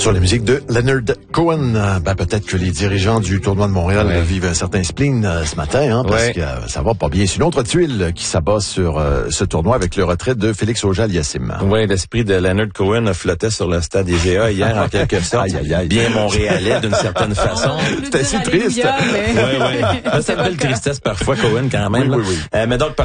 Sur la musique de Leonard Cohen. Peut-être que les dirigeants du tournoi de Montréal vivent un certain spleen ce matin, parce que ça va pas bien. C'est une autre tuile qui s'abat sur ce tournoi avec le retrait de Félix Auger-Aliassime. Oui, l'esprit de Leonard Cohen flottait sur le stade IGA hier, en quelque sorte. Bien montréalais, d'une certaine façon. C'est assez triste. Oui. Ça me fait une tristesse parfois, Cohen, quand même. Oui. Mais donc,